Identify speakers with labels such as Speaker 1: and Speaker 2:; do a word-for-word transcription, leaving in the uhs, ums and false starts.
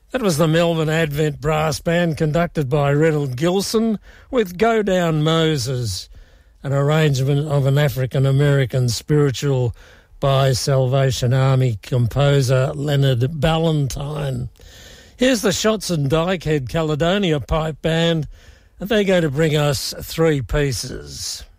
Speaker 1: That was the Melbourne Advent Brass Band, conducted by Reynold Gilson, with Go Down Moses, an arrangement of an African-American spiritual by Salvation Army composer Leonard Ballantyne. Here's the Shots and Dykehead Caledonia Pipe Band, and they're going to bring us three pieces.